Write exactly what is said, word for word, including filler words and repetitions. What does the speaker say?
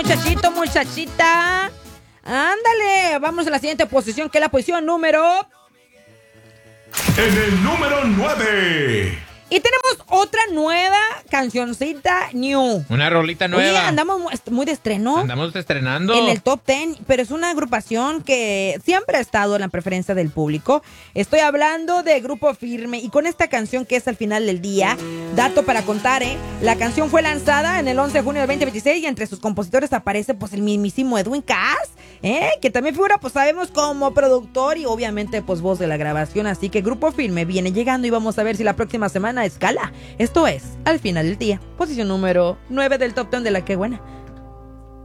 muchachito, muchachita. Ándale, vamos a la siguiente posición, que es la posición número... En el número nueve. Y tenemos otra nueva cancioncita new. Una rolita nueva. Oye, andamos mu- muy de estreno. Andamos estrenando. En el top ten, pero es una agrupación que siempre ha estado en la preferencia del público. Estoy hablando de Grupo Firme y con esta canción que es Al Final del Día, dato para contar, ¿eh? La canción fue lanzada en el once de junio del veinte veintiséis y entre sus compositores aparece pues el mismísimo Edwin Cass, ¿eh? Que también figura, pues sabemos, como productor y obviamente pues voz de la grabación. Así que Grupo Firme viene llegando y vamos a ver si la próxima semana escala. Esto es Al Final del Día, posición número nueve del top ten de La Que Buena.